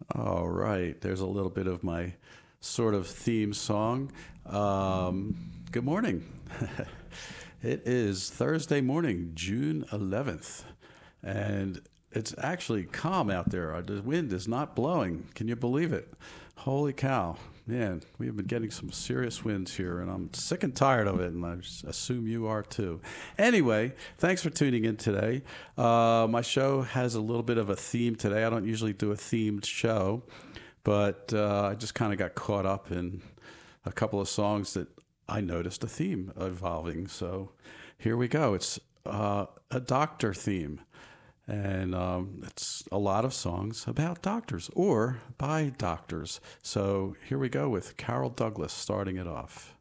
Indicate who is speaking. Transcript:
Speaker 1: All right, there's a little bit of my sort of theme song. Good morning. It is Thursday morning, June 11th, and it's actually calm out there. The wind is not blowing. Can you believe it? Holy cow. Man, we have been getting some serious winds here, and I'm sick and tired of it, and I assume you are too. Anyway, thanks for tuning in today. My show has a little bit of a theme today. I don't usually do a themed show, but I just kind of got caught up in a couple of songs that I noticed a theme evolving. So here we go. It's a doctor theme. And it's a lot of songs about doctors or by doctors. So here we go with Carol Douglas starting it off.